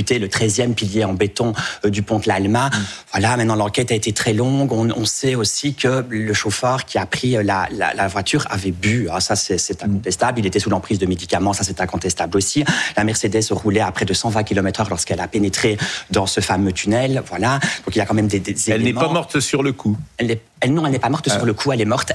percuté le 13e pilier en béton du pont de l'Alma. Voilà, maintenant l'enquête a été très longue. On sait aussi que le chauffeur qui a pris la voiture avait bu. Ah, ça, c'est incontestable. Il était sous l'emprise de médicaments. Ça, c'est incontestable aussi. La Mercedes roulait à près de 120 km/h lorsqu'elle a pénétré dans ce fameux tunnel. Voilà. Donc il y a quand même des Elle éléments. n'est pas morte sur le coup. Non, elle n'est pas morte sur le coup, elle est morte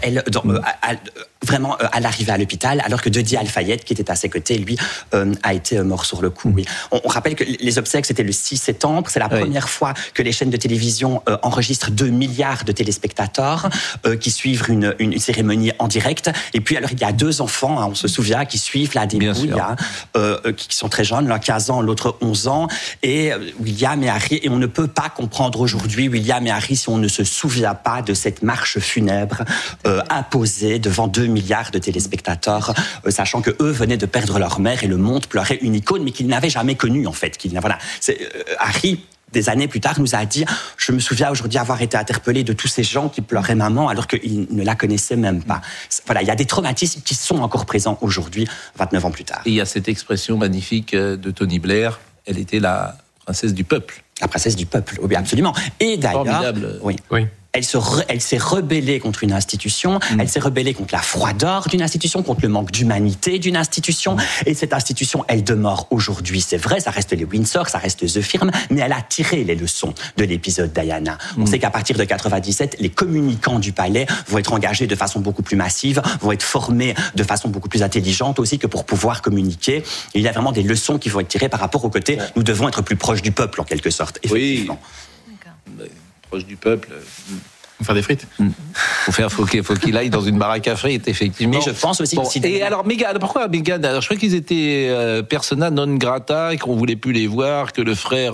vraiment à l'arrivée à l'hôpital, alors que Dodi Al-Fayed, qui était à ses côtés, lui, a été mort sur le coup. Oui. On rappelle que les obsèques, c'était le 6 septembre, c'est la première fois que les chaînes de télévision enregistrent 2 milliards de téléspectateurs qui suivent une cérémonie en direct. Et puis, alors, il y a 2 enfants, on se souvient, qui suivent la dépouille, qui sont très jeunes, l'un 15 ans, l'autre 11 ans, et William et Harry, et on ne peut pas comprendre aujourd'hui William et Harry si on ne se souvient pas de cette marche funèbre imposée devant 2 milliards de téléspectateurs, sachant que eux venaient de perdre leur mère et le monde pleurait une icône, mais qu'ils n'avaient jamais connue en fait. Voilà. Harry, des années plus tard, nous a dit « Je me souviens aujourd'hui avoir été interpellé de tous ces gens qui pleuraient maman alors qu'ils ne la connaissaient même pas. » Voilà, il y a des traumatismes qui sont encore présents aujourd'hui, 29 ans plus tard. Et il y a cette expression magnifique de Tony Blair, elle était la princesse du peuple. La princesse du peuple, oui, absolument. Et d'ailleurs, formidable. Oui. Elle s'est rebellée contre une institution, elle s'est rebellée contre la froideur d'une institution, contre le manque d'humanité d'une institution. Et cette institution, elle demeure aujourd'hui, c'est vrai, ça reste les Windsor, ça reste The Firm, mais elle a tiré les leçons de l'épisode Diana. On sait qu'à partir de 97, les communicants du palais vont être engagés de façon beaucoup plus massive, vont être formés de façon beaucoup plus intelligente aussi que pour pouvoir communiquer. Et il y a vraiment des leçons qui vont être tirées par rapport au côté, nous devons être plus proches du peuple en quelque sorte, effectivement. Oui. Proche du peuple. Faut faire des frites. Faut qu'il aille dans une baraque à frites, effectivement. Mais je pense aussi que et alors, pourquoi Meghan? Alors, je crois qu'ils étaient persona non grata, et qu'on voulait plus les voir, que le frère.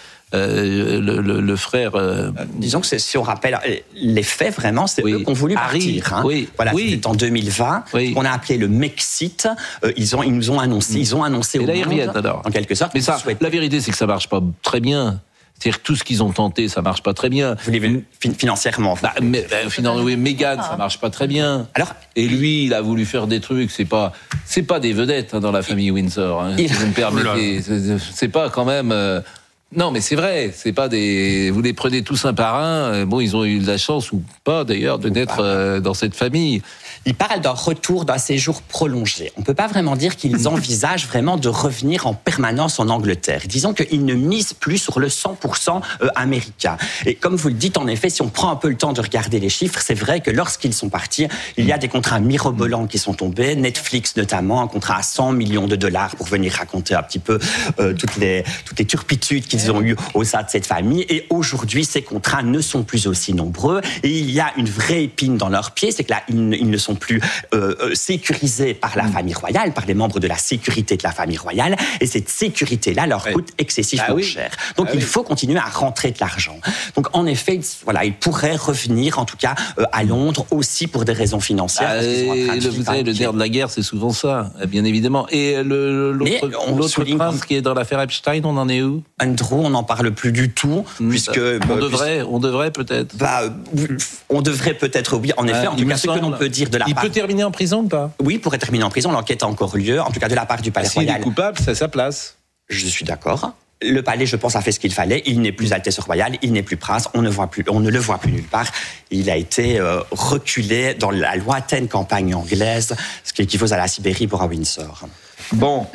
Disons que si on rappelle les faits, vraiment, c'est eux qui ont voulu partir. Hein. Voilà, c'était en 2020. On a appelé le Mexit. Ils nous ont annoncé, ils ont annoncé au monde, reviennent, alors. en quelque sorte. Mais ça, la vérité, c'est que ça marche pas très bien. C'est-à-dire que tout ce qu'ils ont tenté, ça marche pas très bien. Vous voulez financièrement Meghan, ça marche pas très bien. Alors, et lui, il a voulu faire des trucs. C'est pas des vedettes dans la famille Windsor. Hein, si vous me permettez, c'est pas quand même. Non, mais c'est vrai. C'est pas des. Vous les prenez tous un par un. Bon, ils ont eu de la chance ou pas d'ailleurs de naître dans cette famille. Ils parlent d'un retour d'un séjour prolongé. On ne peut pas vraiment dire qu'ils envisagent vraiment de revenir en permanence en Angleterre. Disons qu'ils ne misent plus sur le 100% américain. Et comme vous le dites, en effet, si on prend un peu le temps de regarder les chiffres, c'est vrai que lorsqu'ils sont partis, il y a des contrats mirobolants qui sont tombés, Netflix notamment, un contrat à $100 millions pour venir raconter un petit peu toutes les turpitudes qu'ils ont eues au sein de cette famille. Et aujourd'hui, ces contrats ne sont plus aussi nombreux. Et il y a une vraie épine dans leurs pieds, c'est que là, ils ne sont plus sécurisés par la famille royale, par les membres de la sécurité de la famille royale, et cette sécurité-là leur coûte excessivement cher. Donc il faut continuer à rentrer de l'argent. Donc en effet, ils pourraient revenir, en tout cas, à Londres, aussi pour des raisons financières. Vous savez, le nerf de la guerre, c'est souvent ça, bien évidemment. Et l'autre prince qui est dans l'affaire Epstein, on en est où? Andrew, on n'en parle plus du tout, puisque... On devrait peut-être. On devrait peut-être, oui. En effet, en tout cas, ce que l'on peut dire de la part... Il peut terminer en prison ou pas? Oui, il pourrait terminer en prison. L'enquête a encore lieu. En tout cas, de la part du Palais Royal. S'il est coupable, c'est à sa place. Je suis d'accord. Le palais, je pense, a fait ce qu'il fallait. Il n'est plus Altesse royale, il n'est plus prince. On ne le voit plus nulle part. Il a été reculé dans la lointaine campagne anglaise, ce qui équivaut à la Sibérie pour un Windsor. Bon,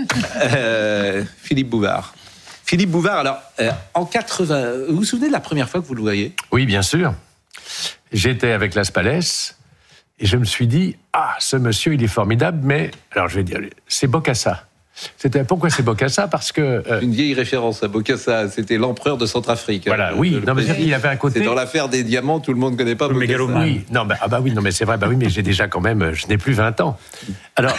Philippe Bouvard. Alors, en 80, vous vous souvenez de la première fois que vous le voyez? Oui, bien sûr. J'étais avec Las Palais et je me suis dit, ce monsieur, il est formidable, mais, alors je vais dire, c'est Bokassa. Pourquoi c'est Bokassa? Parce que... Une vieille référence à Bokassa, c'était l'empereur de Centrafrique. Voilà, il avait un côté... C'est dans l'affaire des diamants, tout le monde ne connaît pas Bokassa. Oui, mais c'est vrai, mais j'ai déjà quand même, je n'ai plus 20 ans. Alors,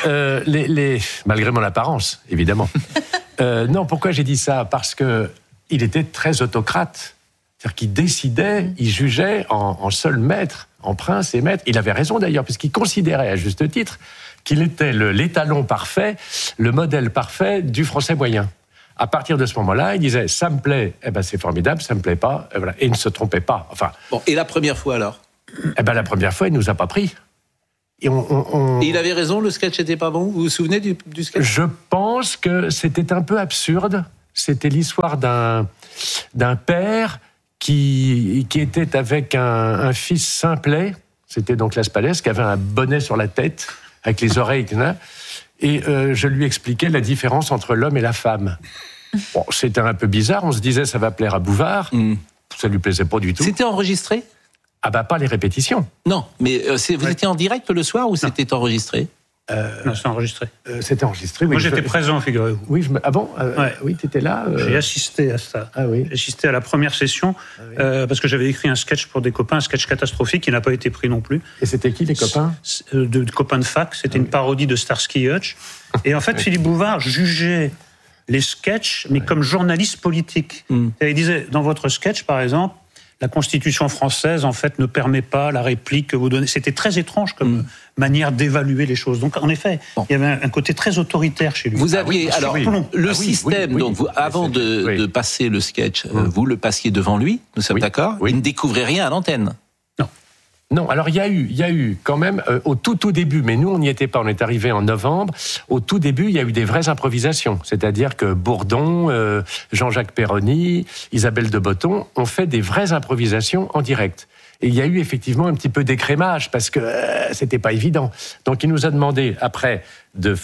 malgré mon apparence, évidemment. Non, pourquoi j'ai dit ça? Parce que il était très autocrate. C'est-à-dire qu'il décidait, il jugeait en seul maître, en prince et maître. Il avait raison d'ailleurs, puisqu'il considérait à juste titre qu'il était l'étalon parfait, le modèle parfait du français moyen. À partir de ce moment-là, il disait « ça me plaît, c'est formidable, ça me plaît pas », et il ne se trompait pas. Enfin. Bon, et la première fois alors? La première fois, il nous a pas pris. Et il avait raison, le sketch n'était pas bon? Vous vous souvenez du sketch? Je pense que c'était un peu absurde, C'était l'histoire d'un père qui était avec un fils simplet, c'était donc Las Palès, qui avait un bonnet sur la tête, avec les oreilles, et je lui expliquais la différence entre l'homme et la femme. Bon, c'était un peu bizarre, on se disait ça va plaire à Bouvard, ça lui plaisait pas du tout. C'était enregistré ? Ah bah pas les répétitions. Non, mais vous étiez en direct le soir ou c'était enregistré ? Non, c'est enregistré. C'était enregistré, oui. Moi, j'étais présent, figurez-vous. Oui, ah bon Oui, tu étais là J'ai assisté à ça. Ah oui. J'ai assisté à la première session, parce que j'avais écrit un sketch pour des copains, un sketch catastrophique qui n'a pas été pris non plus. Et c'était qui, les copains de copains de fac. C'était une parodie de Starsky et Hutch. Et en fait, Philippe Bouvard jugeait les sketchs, mais comme journaliste politique. Il disait, dans votre sketch, par exemple, la Constitution française, en fait, ne permet pas la réplique que vous donnez. C'était très étrange comme manière d'évaluer les choses. Donc, en effet, il y avait un côté très autoritaire chez lui. Vous aviez, système, donc, avant de passer le sketch, vous le passiez devant lui, nous sommes d'accord ? Il ne découvrait rien à l'antenne. Non, alors il y a eu quand même, au tout début, mais nous on n'y était pas, on est arrivé en novembre, au tout début il y a eu des vraies improvisations, c'est-à-dire que Bourdon, Jean-Jacques Perroni, Isabelle de Botton ont fait des vraies improvisations en direct. Et il y a eu effectivement un petit peu d'écrémage, parce que c'était pas évident. Donc il nous a demandé, après, de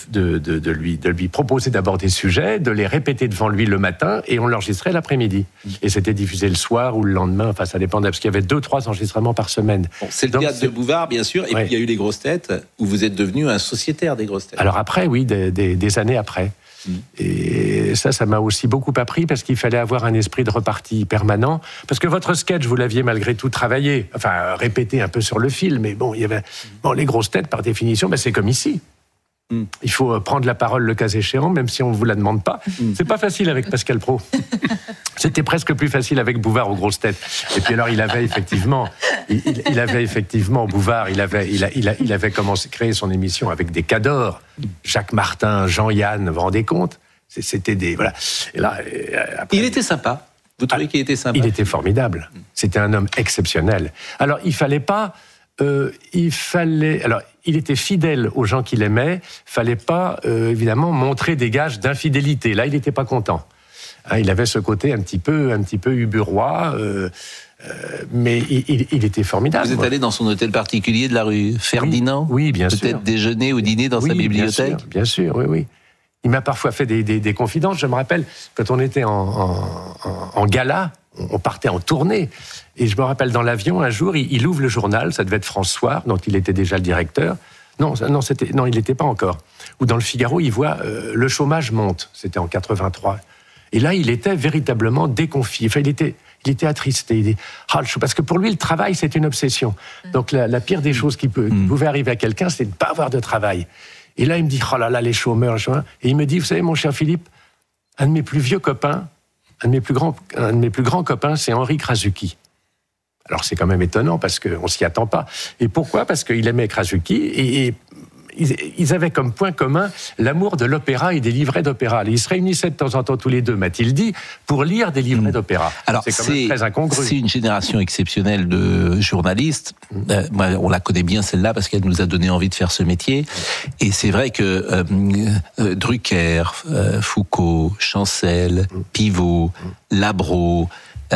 lui proposer d'abord des sujets, de les répéter devant lui le matin, et on l'enregistrait l'après-midi. Et c'était diffusé le soir ou le lendemain, enfin ça dépendait, parce qu'il y avait 2-3 enregistrements par semaine. Bon, c'est le théâtre de Bouvard, bien sûr, et puis il y a eu les grosses têtes, où vous êtes devenu un sociétaire des grosses têtes. Alors après, oui, des années après. Et ça m'a aussi beaucoup appris, parce qu'il fallait avoir un esprit de repartie permanent, parce que votre sketch, vous l'aviez malgré tout travaillé, enfin répété un peu sur le fil, mais bon, il y avait les grosses têtes, par définition, c'est comme ici. Il faut prendre la parole le cas échéant, même si on ne vous la demande pas. C'est pas facile avec Pascal Praud. C'était presque plus facile avec Bouvard aux grosses têtes. Et puis alors, il avait effectivement Bouvard, il avait commencé à créer son émission avec des cadors. Jacques Martin, Jean-Yann, vous vous rendez compte ? C'était des... Voilà. Et là, après, il était sympa. Vous trouvez qu'il était sympa ? Il était formidable. C'était un homme exceptionnel. Alors, il fallait pas... Alors, il était fidèle aux gens qu'il aimait. Fallait pas, évidemment, montrer des gages d'infidélité. Là, il n'était pas content. Il avait ce côté un petit peu uburois, mais il était formidable. Vous êtes allé dans son hôtel particulier de la rue Ferdinand ? Oui, bien sûr. Peut-être déjeuner ou dîner dans sa bibliothèque ? Bien sûr, oui. Il m'a parfois fait des confidences. Je me rappelle, quand on était en gala, on partait en tournée. Et je me rappelle, dans l'avion, un jour, il ouvre le journal, ça devait être France Soir, dont il était déjà le directeur. Non, il n'était pas encore. Ou dans le Figaro, il voit le chômage monte. C'était en 83. Et là, il était véritablement déconfit. Enfin, il était attristé. Il dit, parce que pour lui, le travail, c'est une obsession. Donc, la pire des choses qui pouvait arriver à quelqu'un, c'est de ne pas avoir de travail. Et là, il me dit, oh là là, les chômeurs. Et il me dit, vous savez, mon cher Philippe, un de mes plus vieux copains, un de mes plus grands copains, c'est Henri Krasuki. Alors c'est quand même étonnant parce qu'on ne s'y attend pas. Et pourquoi ? Parce qu'il aimait Krasuki et ils avaient comme point commun l'amour de l'opéra et des livrets d'opéra. Ils se réunissaient de temps en temps tous les deux, m'a-t-il dit, pour lire des livrets d'opéra. Alors c'est quand même très incongru. C'est une génération exceptionnelle de journalistes. On la connaît bien celle-là parce qu'elle nous a donné envie de faire ce métier. Et c'est vrai que Drucker, Foucault, Chancel, Pivot, Labro,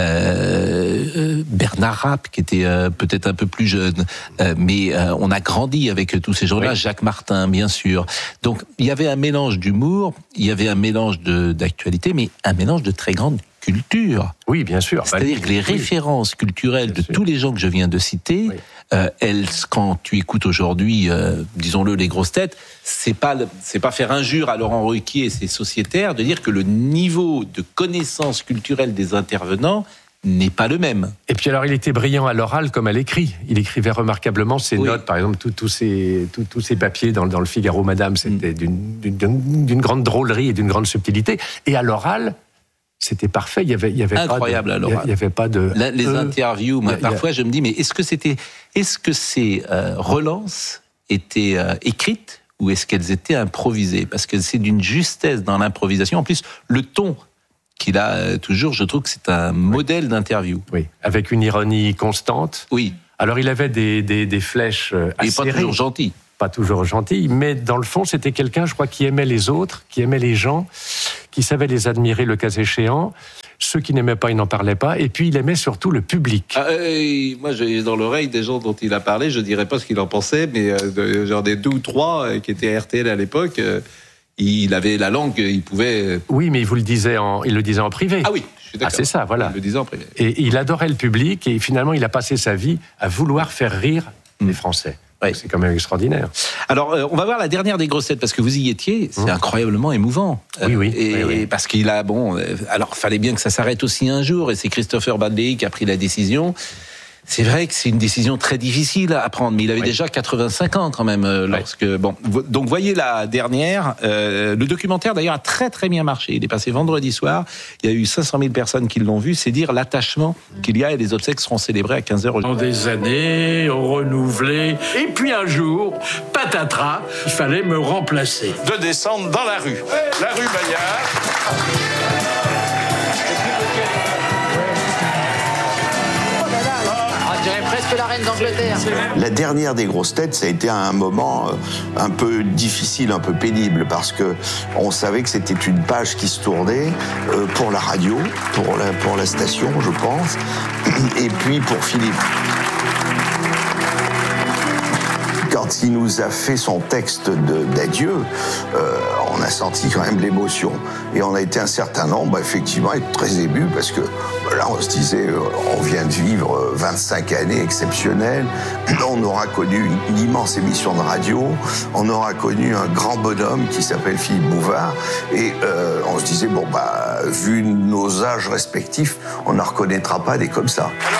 Bernard Rapp, qui était peut-être un peu plus jeune, mais on a grandi avec tous ces gens-là, Jacques Martin, bien sûr. Donc, il y avait un mélange d'humour, il y avait un mélange d'actualité, mais un mélange de très grande culture. Oui, bien sûr. C'est-à-dire que les références culturelles de tous les gens que je viens de citer, elles, quand tu écoutes aujourd'hui, disons-le, les grosses têtes, c'est pas faire injure à Laurent Ruquier et ses sociétaires de dire que le niveau de connaissance culturelle des intervenants n'est pas le même. Et puis alors, il était brillant à l'oral comme à l'écrit. Il écrivait remarquablement ses notes, par exemple, tous ces papiers dans le Figaro, Madame, c'était d'une grande drôlerie et d'une grande subtilité. Et à l'oral, c'était parfait. Il y avait incroyable à l'oral. Il y avait pas de les interviews. Moi, parfois, je me dis, mais est-ce que ces relances étaient écrites ou est-ce qu'elles étaient improvisées ? Parce que c'est d'une justesse dans l'improvisation. En plus, le ton qu'il a toujours, je trouve que c'est un modèle d'interview. Oui, avec une ironie constante. Oui. Alors, il avait des flèches acérées. Et pas toujours gentil. pas toujours gentilles, mais dans le fond, c'était quelqu'un, je crois, qui aimait les autres, qui aimait les gens, qui savait les admirer le cas échéant. Ceux qui n'aimaient pas, il n'en parlait pas. Et puis, il aimait surtout le public. Moi, j'ai dans l'oreille des gens dont il a parlé. Je ne dirais pas ce qu'il en pensait, mais genre des 2 ou 3 qui étaient RTL à l'époque, il avait la langue, il pouvait... Oui, mais il le disait en privé. Ah oui, je suis d'accord. Ah, c'est ça, voilà. Il le disait en privé. Et il adorait le public, et finalement, il a passé sa vie à vouloir faire rire les Français. Oui. C'est quand même extraordinaire. Alors, on va voir la dernière des grosses têtes, parce que vous y étiez, c'est incroyablement émouvant. Oui. Et parce qu'il a, alors, fallait bien que ça s'arrête aussi un jour, et c'est Christopher Badley qui a pris la décision. C'est vrai que c'est une décision très difficile à prendre, mais il avait déjà 85 ans quand même lorsque... Bon, donc voyez la dernière. Le documentaire d'ailleurs a très très bien marché. Il est passé vendredi soir. Il y a eu 500 000 personnes qui l'ont vu. C'est dire l'attachement qu'il y a, et les obsèques seront célébrées à 15h aujourd'hui. Pendant des années, on renouvelait. Et puis un jour, patatras, il fallait me remplacer. De descendre dans la rue Bayard. On dirait presque la reine d'Angleterre. La dernière des grosses têtes, ça a été un moment un peu difficile, un peu pénible, parce que on savait que c'était une page qui se tournait pour la radio, pour la station, je pense, et puis pour Philippe. Quand il nous a fait son texte d'adieu, on a senti quand même l'émotion. Et on a été un certain nombre, effectivement, à être très émus, parce que là, on se disait, on vient de vivre 25 années exceptionnelles, on aura connu une immense émission de radio, on aura connu un grand bonhomme qui s'appelle Philippe Bouvard, et on se disait, vu nos âges respectifs, on n'en reconnaîtra pas des comme ça. Alors,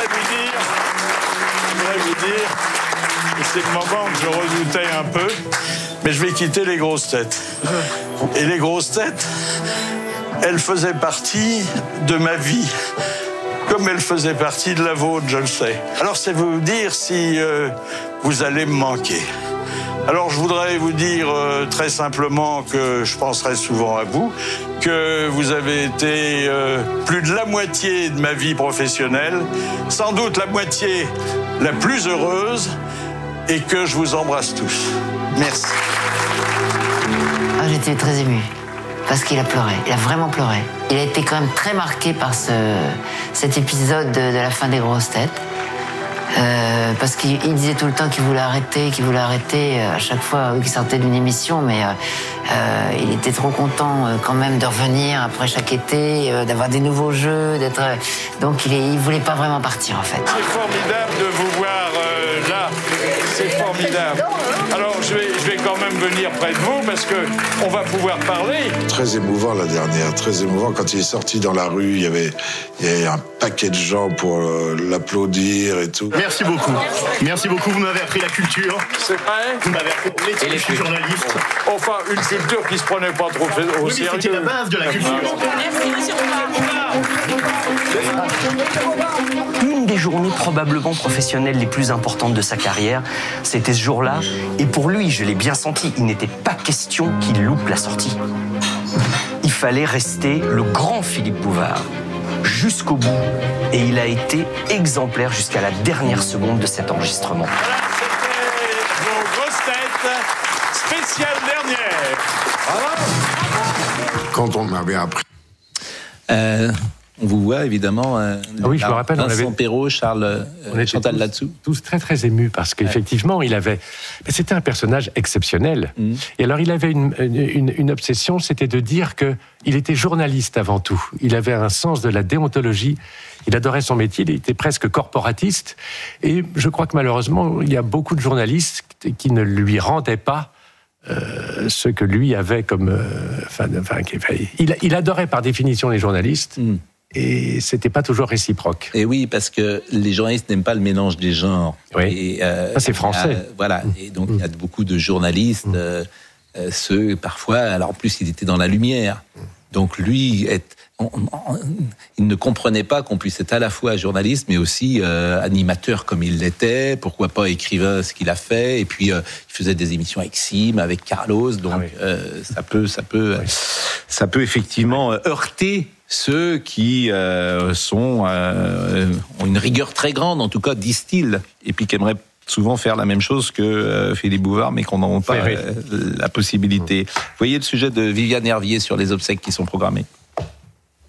je voudrais vous dire, c'est le moment que je redoutais un peu, mais je vais quitter les grosses têtes. Et les grosses têtes, elles faisaient partie de ma vie, comme elles faisaient partie de la vôtre, je le sais. Alors c'est vous dire si vous allez me manquer. Alors je voudrais vous dire très simplement que je penserai souvent à vous, que vous avez été plus de la moitié de ma vie professionnelle, sans doute la moitié la plus heureuse, et que je vous embrasse tous. Merci. J'étais très émue, parce qu'il a pleuré, il a vraiment pleuré. Il a été quand même très marqué par cet épisode de la fin des grosses têtes, parce qu'il disait tout le temps qu'il voulait arrêter à chaque fois qu'il sortait d'une émission, mais il était trop content quand même de revenir après chaque été, d'avoir des nouveaux jeux, donc il voulait pas vraiment partir en fait. C'est formidable de vous voir là, c'est formidable. Alors je vais quand même venir près de vous parce que on va pouvoir parler. Très émouvant la dernière, très émouvant. Quand il est sorti dans la rue, il y avait un paquet de gens pour l'applaudir et tout. Merci beaucoup. Merci beaucoup, vous m'avez appris la culture. C'est vrai. Vous m'avez appris le métier, je suis journaliste. Enfin, une culture qui se prenait pas trop au sérieux. C'était la base de la culture. Une des journées probablement professionnelles les plus importantes de sa carrière, c'était ce jour-là. Et pour lui, je l'ai bien senti, il n'était pas question qu'il loupe la sortie. Il fallait rester le grand Philippe Bouvard jusqu'au bout. Et il a été exemplaire jusqu'à la dernière seconde de cet enregistrement. Voilà, c'était vos grosses têtes spéciales dernières. Quand on m'avait appris... On vous voit évidemment. Oui, je me rappelle. Vincent Perrault, Charles, Chantal Latsou. Tous très très émus parce qu'effectivement, c'était un personnage exceptionnel. Et alors, il avait une obsession, c'était de dire que il était journaliste avant tout. Il avait un sens de la déontologie. Il adorait son métier. Il était presque corporatiste. Et je crois que malheureusement, il y a beaucoup de journalistes qui ne lui rendaient pas ce que lui avait comme. Il adorait par définition les journalistes. Et c'était pas toujours réciproque. Et oui, parce que les journalistes n'aiment pas le mélange des genres. Oui. Ça, c'est français. Voilà. Et donc, il y a beaucoup de journalistes, ceux, parfois, alors en plus, il était dans la lumière. Donc, lui, il ne comprenait pas qu'on puisse être à la fois journaliste, mais aussi animateur comme il l'était, pourquoi pas écrivain, ce qu'il a fait, et puis il faisait des émissions avec Sim, avec Carlos, donc ça peut effectivement heurter ceux qui ont une rigueur très grande, en tout cas disent-ils, et puis qui aimeraient souvent faire la même chose que Philippe Bouvard, mais qu'on n'a pas la possibilité. Vous voyez le sujet de Viviane Hervier sur les obsèques qui sont programmées ?